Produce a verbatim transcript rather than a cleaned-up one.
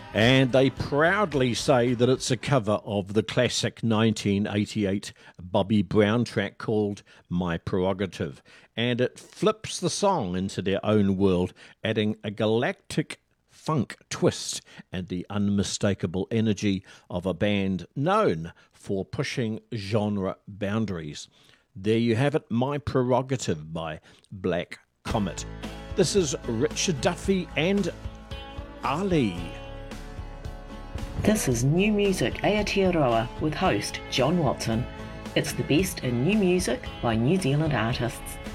And they proudly say that it's a cover of the classic nineteen eighty-eight Bobby Brown track called My Prerogative. And it flips the song into their own world, adding a galactic funk twist and the unmistakable energy of a band known for pushing genre boundaries. There you have it, My Prerogative by Black Comet. This is Richard Duffy and Ali. This is New Music Aotearoa with host John Watson. It's the best in new music by New Zealand artists.